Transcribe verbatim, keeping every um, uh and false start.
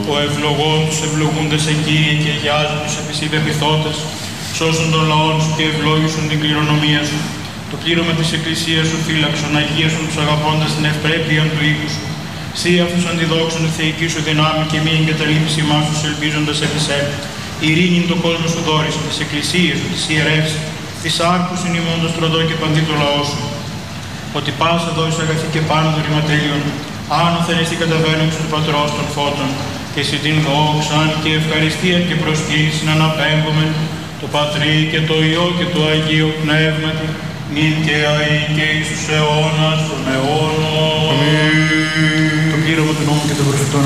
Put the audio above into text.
ο ευλογών τους ευλογούντες εκεί και αγιάζουν τους επισήβε πειθώτες, σώσουν τον λαόν σου και ευλόγησον την κληρονομία σου. Το πλήρωμα της Εκκλησίας σου φύλαξον, αγίασον τους αγαπώντας την ευπρέπεια του οίκου σου. Σύ αυτούς αντιδόξων η θεϊκή σου δυνάμει και μη εγκαταλείπεις ημάς τους ελπίζοντας επ' εσέ. Ειρήνην το κόσμο σου δόρισε, τις εκκλησίες σου, τις ιερεύσεις, τις άρκους είναι ημών το στρωτό και παντή το λαό σου. Ότι πάσα δώσει αγαθή και πάνω δωρήμα τέλειον, άνωθεν εις την καταβαίνουξη του Πατρός των Φώτων, και σε την δόξαν και ευχαριστία και προσκύνησιν αναπέμπομεν, το Πατρί και το Υιό και το Αγίο Πνεύματι, νυν και αεί και εις τους αιώνας των αιώνων. Το πλήρωμα του νόμου και των προφητών